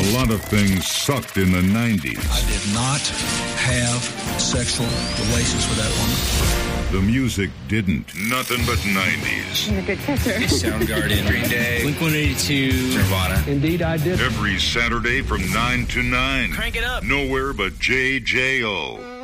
A lot of things sucked in the 90s. I did not have sexual relations with that woman. The music didn't. Nothing but 90s. I'm a good kisser. Soundgarden, Green Day, Blink-182, Nirvana. Indeed, I did. Every Saturday from 9 to 9. Crank it up. Nowhere but JJO.